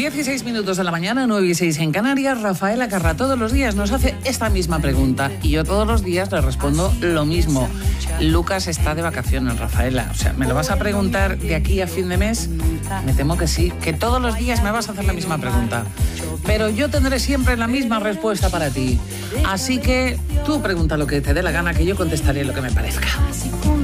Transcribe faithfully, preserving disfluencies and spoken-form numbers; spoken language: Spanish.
dieciséis minutos de la mañana, nueve y seis en Canarias. Rafaela Carrà todos los días nos hace esta misma pregunta y yo todos los días le respondo lo mismo. Lucas está de vacaciones, Rafaela. O sea, ¿me lo vas a preguntar de aquí a fin de mes? Me temo que sí, que todos los días me vas a hacer la misma pregunta. Pero yo tendré siempre la misma respuesta para ti. Así que tú pregunta lo que te dé la gana, que yo contestaré lo que me parezca.